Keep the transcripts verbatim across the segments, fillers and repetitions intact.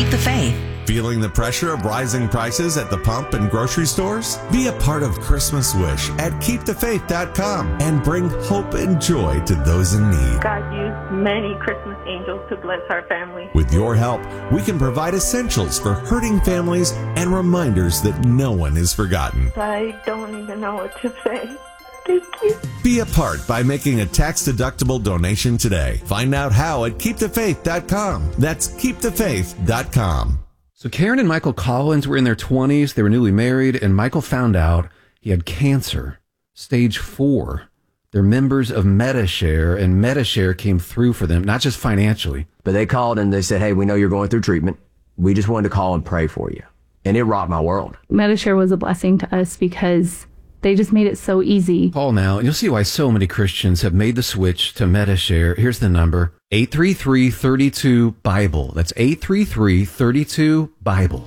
Keep the Faith. Feeling the pressure of rising prices at the pump and grocery stores? Be a part of Christmas Wish at keep the faith dot com and bring hope and joy to those in need. God used many Christmas angels to bless our family. With your help, we can provide essentials for hurting families and reminders that no one is forgotten. I don't even know what to say. Thank you. Be a part by making a tax-deductible donation today. Find out how at keep the faith dot com. That's keep the faith dot com. So Karen and Michael Collins were in their twenties. They were newly married, and Michael found out he had cancer, stage four. They're members of Medi-Share, and Medi-Share came through for them, not just financially. But they called and they said, hey, we know you're going through treatment. We just wanted to call and pray for you. And it rocked my world. Medi-Share was a blessing to us because they just made it so easy. Call now, and you'll see why so many Christians have made the switch to Medi-Share. Here's the number, eight three three, three two, BIBLE. That's eight three three, three two, BIBLE.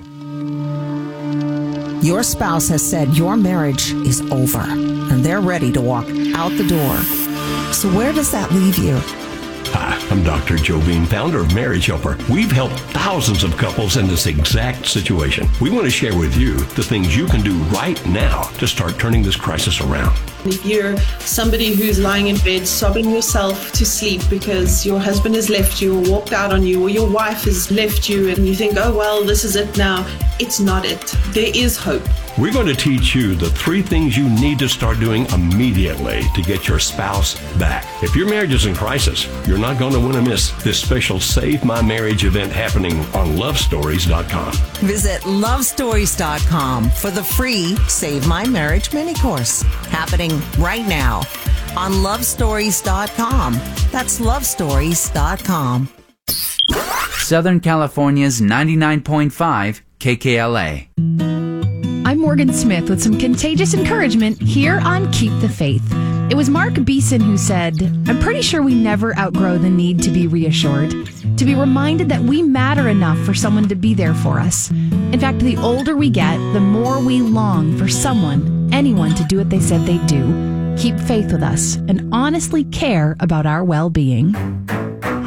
Your spouse has said your marriage is over, and they're ready to walk out the door. So where does that leave you? Hi, I'm Doctor Joe Bean, founder of Marriage Helper. We've helped thousands of couples in this exact situation. We want to share with you the things you can do right now to start turning this crisis around. If you're somebody who's lying in bed sobbing yourself to sleep because your husband has left you or walked out on you, or your wife has left you and you think, oh, well, this is it now. It's not it. There is hope. We're going to teach you the three things you need to start doing immediately to get your spouse back. If your marriage is in crisis, you're not going to want to miss this special Save My Marriage event happening on love stories dot com. Visit love stories dot com for the free Save My Marriage mini course happening right now on love stories dot com. That's love stories dot com. Southern California's ninety-nine point five K K L A. I'm Morgan Smith with some contagious encouragement here on Keep the Faith. It was Mark Beeson who said, I'm pretty sure we never outgrow the need to be reassured, to be reminded that we matter enough for someone to be there for us. In fact, the older we get, the more we long for someone, anyone, to do what they said they'd do, keep faith with us, and honestly care about our well-being.